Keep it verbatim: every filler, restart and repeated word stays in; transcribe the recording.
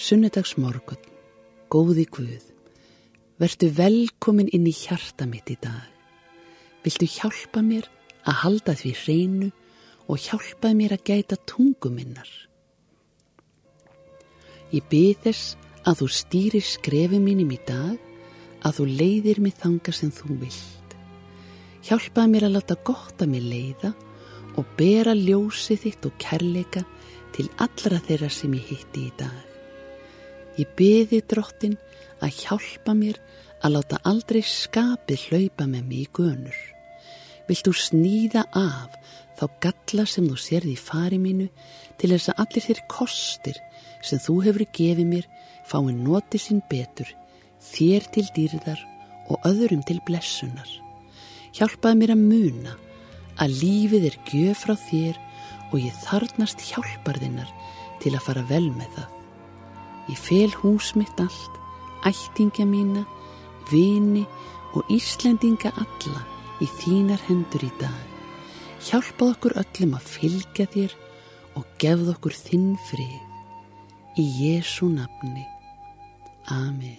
Sunnudagsmorgunn, góði Guð, vertu velkomin inn í hjarta mitt í dag. Viltu hjálpa mér að halda því hreinu og hjálpa mér að gæta tungu minnar. Ég bið þess að þú stýrir skrefi mínum í dag, að þú leiðir mig þangað sem þú vilt. Hjálpaði mér að láta gott að mér leiða og bera ljósið þitt og kærleika til allra þeirra sem ég hitti í dag. Ég biði Drottin að hjálpa mér að láta aldrei skapið hlaupa með mig í gönur. Vilt þú sníða af þá galla sem þú sérð í fari mínu til þess að allir þeir kostir sem þú hefur gefið mér fái notið sín betur, þér til dýrðar og öðrum til blessunar. Hjálpaði mér að muna að lífið er gjöf frá þér og ég þarnast hjálpar þinnar til að fara vel með það. Ég fel hús mitt allt, ættingja mína, vini og Íslendinga alla í þínar hendur í dag. Hjálpað okkur öllum að fylgja þér og gefð okkur þinn frið. Í Jesú nafni. Amen.